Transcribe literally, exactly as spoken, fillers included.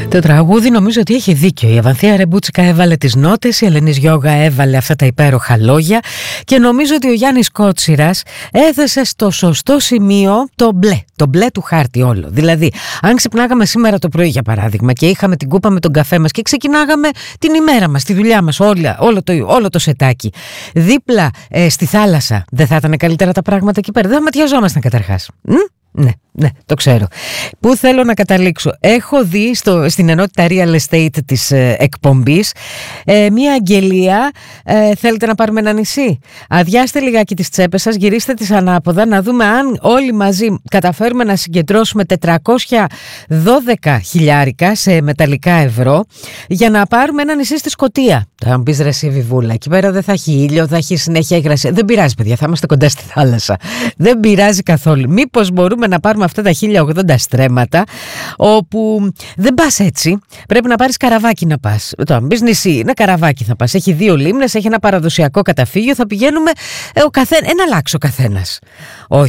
Το τραγούδι νομίζω ότι έχει δίκιο. Η Αβανθία Ρεμπούτσικα έβαλε τις νότες, η Ελενής Γιώγα έβαλε αυτά τα υπέροχα λόγια και νομίζω ότι ο Γιάννης Κότσιρας έθεσε στο σωστό σημείο το μπλε, το μπλε του χάρτη όλο. Δηλαδή, αν ξυπνάγαμε σήμερα το πρωί για παράδειγμα και είχαμε την κούπα με τον καφέ μας και ξεκινάγαμε την ημέρα μας, τη δουλειά μας, όλα, όλο, το, όλο το σετάκι, δίπλα ε, στη θάλασσα, δεν θα ήταν καλύτερα τα πράγματα εκεί πέρα? Δεν θα ματιαζόμασταν καταρχάς. Μ? Ναι, ναι, το ξέρω. Πού θέλω να καταλήξω? Έχω δει στο, στην ενότητα Real Estate της ε, εκπομπής ε, μία αγγελία. ε, Θέλετε να πάρουμε ένα νησί? Αδειάστε λιγάκι τις τσέπες σας, γυρίστε τις ανάποδα, να δούμε αν όλοι μαζί καταφέρουμε να συγκεντρώσουμε τετρακόσια δώδεκα χιλιάρικα σε μεταλλικά ευρώ για να πάρουμε ένα νησί στη Σκωτία. Θα μου πεις ρε εσύ Βιβούλα, εκεί πέρα δεν θα έχει ήλιο, θα έχει συνέχεια υγρασία. Δεν πειράζει παιδιά, θα είμαστε κοντά στη θάλασσα. Δεν πειράζει καθόλου. Μήπως μπορούμε να πάρουμε αυτά τα χίλια ογδόντα στρέμματα, όπου δεν πας έτσι. Πρέπει να πάρεις καραβάκι να πας. Το μπεις νησί, είναι καραβάκι θα πας. Έχει δύο λίμνες, έχει ένα παραδοσιακό καταφύγιο. Θα πηγαίνουμε ε, ο καθέ... ένα λάξο καθένας. Όχι.